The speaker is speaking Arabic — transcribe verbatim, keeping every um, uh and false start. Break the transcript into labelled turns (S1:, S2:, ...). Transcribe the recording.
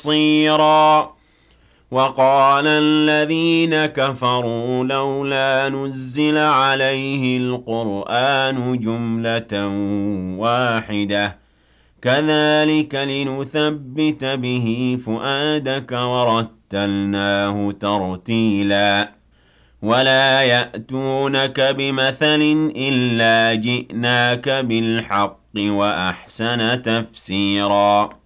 S1: بصيرا وقال الذين كفروا لولا نزل عليه القرآن جملة واحدة كذلك لنثبت به فؤادك ورتلناه ترتيلا ولا يأتونك بمثل إلا جئناك بالحق وأحسن تفسيرا